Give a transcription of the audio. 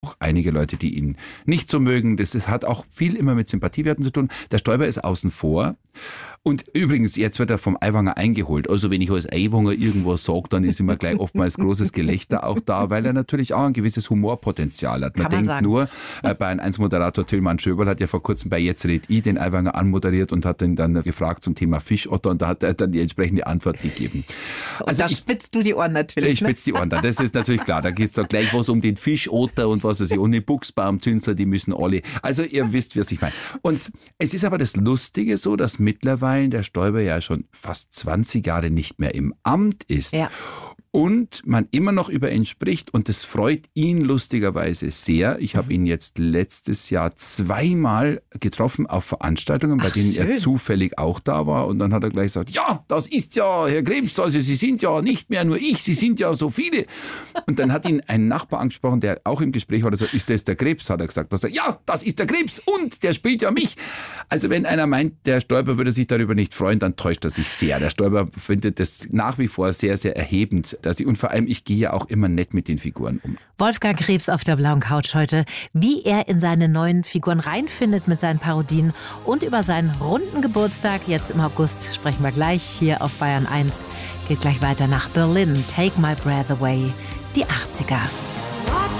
auch einige Leute, die ihn nicht so mögen. Das hat auch viel immer mit Sympathiewerten zu tun. Der Stoiber ist außen vor. Und übrigens, jetzt wird er vom Aiwanger eingeholt. Also wenn ich als Aiwanger irgendwas sage, dann ist immer gleich oftmals großes Gelächter auch da, weil er natürlich auch ein gewisses Humorpotenzial hat. Man denkt sagen. nur, Bayern 1 Moderator Tillmann Schöberl hat ja vor kurzem bei Jetzt red ich den Aiwanger anmoderiert und hat ihn dann gefragt zum Thema Fischotter und da hat er dann die entsprechende Antwort gegeben. Also da spitzt du die Ohren natürlich. Ich spitze die Ohren dann, das ist natürlich klar. Da geht es doch gleich was um den Fischotter und was weiß ich, und den Buchsbaumzünsler, die müssen alle. Also ihr wisst, was ich meine. Und es ist aber das Lustige so, dass mittlerweile der Stoiber ja schon fast 20 Jahre nicht mehr im Amt ist. Ja. Und man immer noch über ihn spricht und das freut ihn lustigerweise sehr. Ich habe ihn jetzt letztes Jahr 2-mal getroffen auf Veranstaltungen, bei denen er zufällig auch da war und dann hat er gleich gesagt, ja, das ist ja Herr Krebs, also Sie sind ja nicht mehr nur ich, Sie sind ja so viele. Und dann hat ihn ein Nachbar angesprochen, der auch im Gespräch war, der sagt, ist das der Krebs? Hat er gesagt, ja, das ist der Krebs und der spielt ja mich. Also wenn einer meint, der Stoiber würde sich darüber nicht freuen, dann täuscht er sich sehr. Der Stoiber findet das nach wie vor sehr, sehr erhebend. Und vor allem, ich gehe ja auch immer nett mit den Figuren um. Wolfgang Krebs auf der blauen Couch heute. Wie er in seine neuen Figuren reinfindet mit seinen Parodien und über seinen runden Geburtstag, jetzt im August, sprechen wir gleich hier auf Bayern 1. Geht gleich weiter nach Berlin. Take My Breath Away. Die 80er.